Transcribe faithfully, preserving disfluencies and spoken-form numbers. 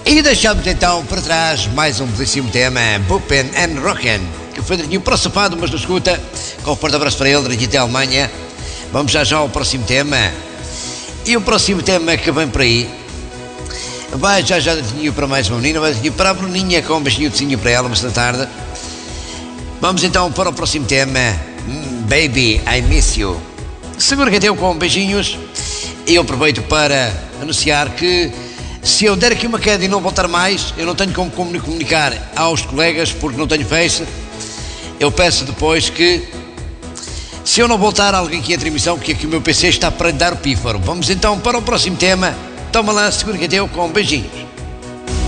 E deixamos então para trás mais um belíssimo tema, Bupen and Rocken, que foi daqui para o safado, mas não escuta, com um forte abraço para ele, daqui até a Alemanha. Vamos já já ao próximo tema. E o próximo tema que vem por aí vai já já dedinho para mais uma menina, vai dedinho para a Bruninha, com um beijinho de para ela, mas da tarde. Vamos então para o próximo tema, Baby, I Miss You. Seguro que até eu com beijinhos. E eu aproveito para anunciar que se eu der aqui uma queda e não voltar mais, eu não tenho como comunicar aos colegas porque não tenho face. Eu peço depois que, se eu não voltar, alguém que entre em emissão, que aqui o meu P C está para dar o pífaro. Vamos então para o próximo tema. Toma lá, segura que até eu com beijinhos.